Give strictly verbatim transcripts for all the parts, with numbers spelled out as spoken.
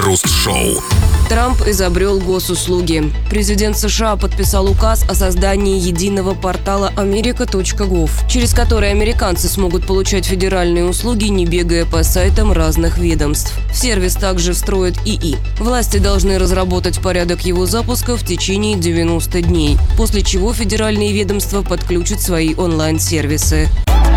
Крем-хруст-шоу. Трамп изобрел госуслуги. Президент США подписал указ о создании единого портала америка точка гов, через который американцы смогут получать федеральные услуги, не бегая по сайтам разных ведомств. В сервис также встроят ИИ. Власти должны разработать порядок его запуска в течение девяноста дней, после чего федеральные ведомства подключат свои онлайн-сервисы.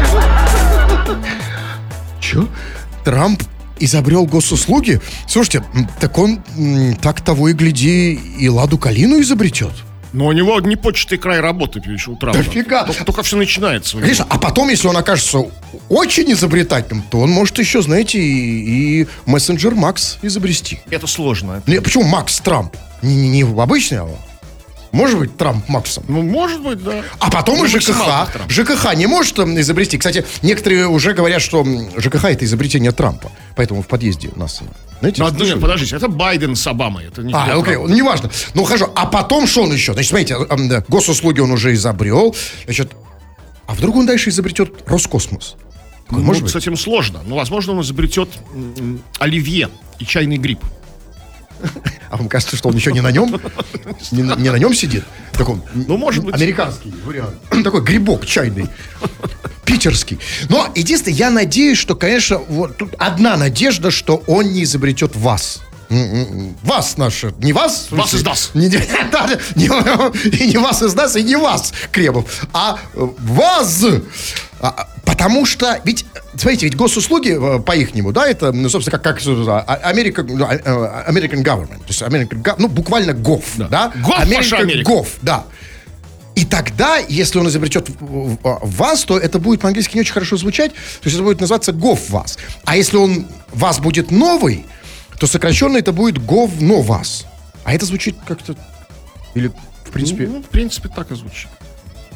Чё? Трамп изобрел госуслуги? Слушайте, так он так того и гляди и Ладу Калину изобретет. Но у него не почтый край работы, видишь, у Трампа. Дофига. Только, только все начинается. Конечно, а потом, если он окажется очень изобретательным, то он может еще, знаете, и, и мессенджер Макс изобрести. Это сложно. Не, почему Макс Трамп? Не, не, не обычный, а может быть, Трамп Максом? Ну, может быть, да. А потом ну, и ЖКХ. ЖКХ не может там изобрести. Кстати, некоторые уже говорят, что ЖКХ — это изобретение Трампа. Поэтому в подъезде у нас, знаете, ну, нет, подождите, это Байден с Обамой. Это не а, окей, ну, неважно. Ну, хорошо. А потом что он еще? Значит, смотрите, госуслуги он уже изобрел. Значит, а вдруг он дальше изобретет Роскосмос? Ну, может быть, с этим сложно. Но, возможно, он изобретет м- оливье и чайный гриб. А вам кажется, что он еще не на нем? Не, не на нем сидит? Такой, ну, может быть. Американский вариант. Такой грибок чайный. Питерский. Но единственное, я надеюсь, что, конечно, вот тут одна надежда, что он не изобретет вас. Вас наши. Не вас. Вас из нас. Не, не, не, не вас из нас и не вас, Кремов. А вас. Потому что, ведь, смотрите, ведь госуслуги по-ихнему, да, это, ну, собственно, как, как Америка, American Government, то есть American, ну, буквально гов, да? да? Гов, Америка, Америка. Гов, да. И тогда, если он изобретет вас, то это будет по-английски не очень хорошо звучать, то есть это будет называться гов вас. А если он вас будет новый, то сокращенно это будет гов но вас. А это звучит как-то, или, в принципе... Ну, в принципе, так и звучит.